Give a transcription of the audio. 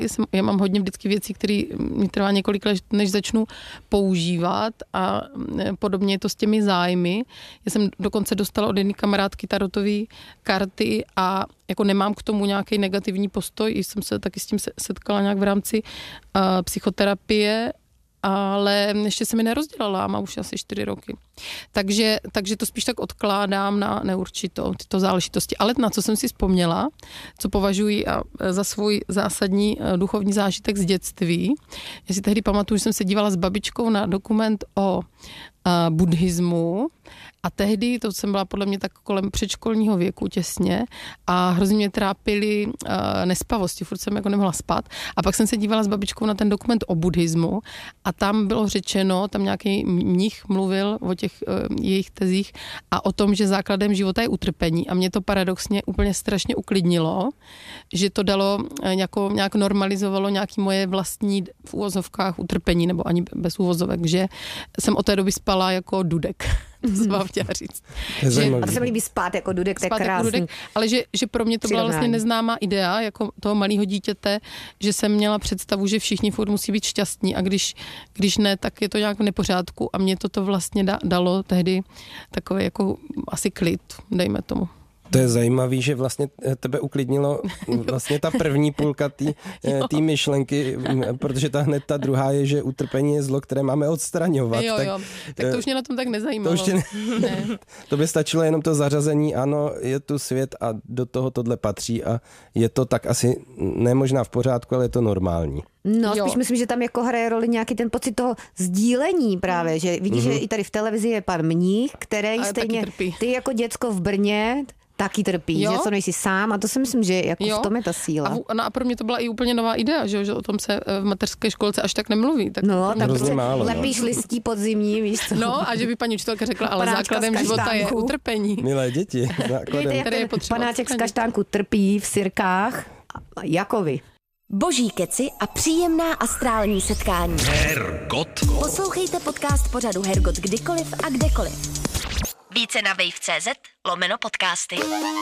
já mám hodně vždycky věcí, které mi trvá několik let, než začnu používat a podobně je to s těmi zájmy. Já jsem dokonce dostala od jedné kamarádky tarotové karty a jako nemám k tomu nějaký negativní postoj, jsem se taky s tím setkala nějak v rámci psychoterapie, ale ještě se mi nerozdělala, má už asi 4 roky. Takže to spíš tak odkládám na neurčitou, tyto záležitosti. Ale na co jsem si vzpomněla, co považuji za svůj zásadní duchovní zážitek z dětství. Já si tehdy pamatuju, že jsem se dívala s babičkou na dokument o buddhismu a tehdy, to jsem byla podle mě tak kolem předškolního věku těsně a hrozně mě trápily nespavosti, furt jsem jako nemohla spát a pak jsem se dívala s babičkou na ten dokument o buddhismu a tam bylo řečeno, tam nějaký mnich mluvil o těch jejich tezích a o tom, že základem života je utrpení a mě to paradoxně úplně strašně uklidnilo, že to dalo nějak normalizovalo nějaký moje vlastní v úvozovkách utrpení nebo ani bez úvozovek, že jsem od té doby spala jako dudek. To jsem vám chtěla říct. A to se mi líbí spát jako dudek, to je krásný. Dudek, ale že pro mě to byla vlastně neznámá idea, jako toho malého dítěte, že jsem měla představu, že všichni furt musí být šťastní a když ne, tak je to nějak v nepořádku a mě toto vlastně dalo tehdy takový jako asi klid, dejme tomu. To je zajímavý, že vlastně tebe uklidnilo vlastně ta první půlka té myšlenky, protože ta druhá je, že utrpení je zlo, které máme odstraňovat. Jo. Tak to už mě na tom tak nezajímalo. Ne. To by stačilo jenom to zařazení, ano, je tu svět a do toho tohle patří a je to tak asi ne možná v pořádku, ale je to normální. No, spíš myslím, že tam jako hraje roli nějaký ten pocit toho sdílení právě, že vidíš, že i tady v televizi je pan mních, který stejně, ty jako děcko v Brně taky trpí, že to nejsi sám a to si myslím, že jako v tom je ta síla. A pro mě to byla i úplně nová idea, že o tom se v mateřské školce až tak nemluví. Tak lepíš listí podzimní, víš co? No a že by paní učitelka řekla, ale základem života je utrpení. Milé děti, základem. Panáček z kaštánku trpí v sirkách jako vy. Boží keci a příjemná astrální setkání. Hergot. Poslouchejte podcast pořadu Hergot kdykoliv a kdekoliv. Více na wave.cz/podcasty.